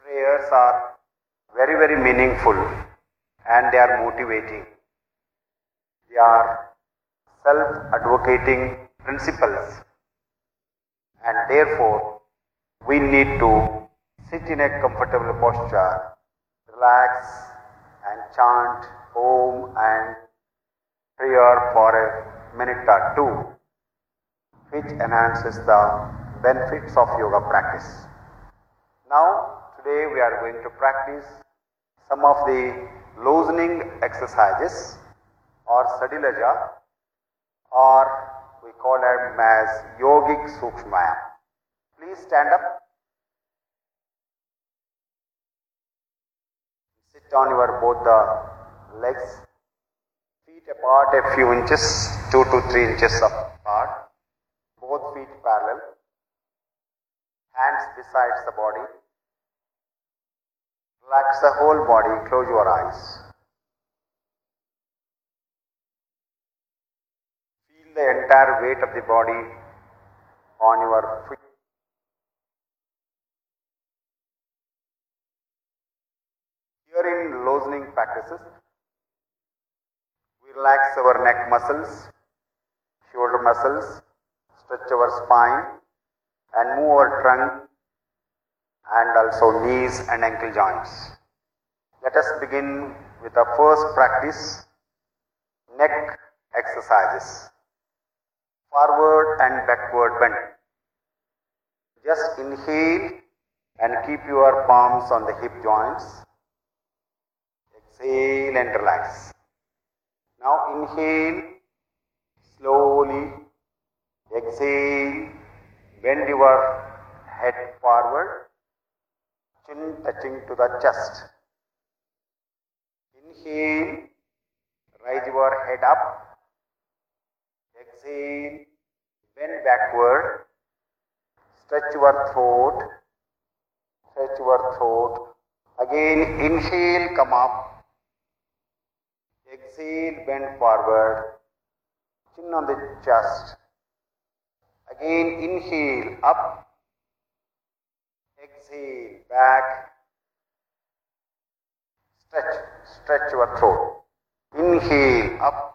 Prayers are very, very meaningful and they are motivating. They are self-advocating principles, and therefore we need to sit in a comfortable posture, relax and chant Om and prayer for a minute or two, which enhances the benefits of yoga practice. Now, today we are going to practice some of the loosening exercises or Sadilaja, or we call them as Yogic Sukshmayam. Please stand up. Sit on your both the legs, feet apart a few inches, 2 to 3 inches apart, both feet parallel, hands besides the body. Relax the whole body, close your eyes. Feel the entire weight of the body on your feet. Here in loosening practices, we relax our neck muscles, shoulder muscles, stretch our spine and move our trunk and also knees and ankle joints. Let us begin with the first practice, neck exercises. Forward and backward bend. Just inhale and keep your palms on the hip joints. Exhale and relax. Now inhale slowly. Exhale. Bend your head forward. Chin touching to the chest. Inhale. Raise your head up. Exhale, bend backward, stretch your throat, Again, inhale, come up. Exhale, bend forward, chin on the chest. Again, inhale, up. Exhale, back. Stretch your throat. Inhale, up.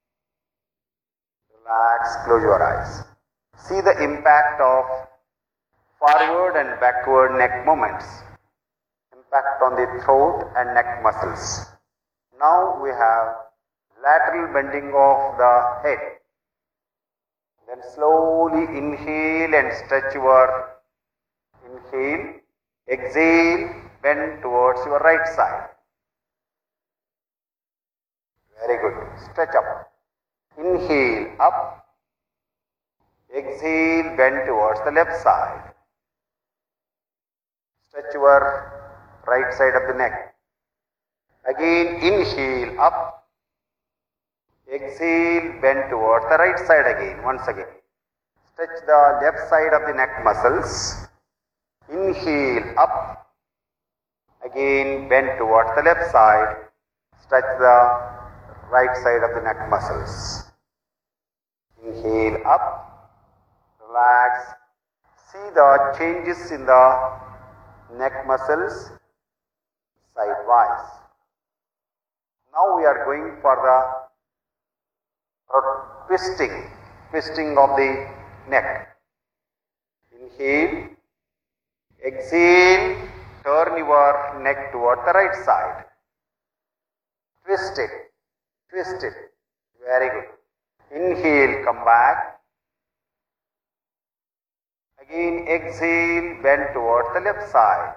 Relax, close your eyes. See the impact of forward and backward neck movements. Impact on the throat and neck muscles. Now we have lateral bending of the head. Then slowly inhale and stretch your inhale. Exhale, bend towards your right side. Very good. Stretch up. Inhale, up. Exhale, bend towards the left side. Stretch your right side of the neck. Again, inhale, up. Exhale, bend towards the right side again, once again. Stretch the left side of the neck muscles. Inhale, up. Again, bend towards the left side. Stretch the right side of the neck muscles. Inhale, up, relax. See the changes in the neck muscles sidewise. Now we are going for the twisting of the neck. Inhale, exhale, turn your neck toward the right side. Twist it. Very good. Inhale, come back. Again, exhale, bend towards the left side.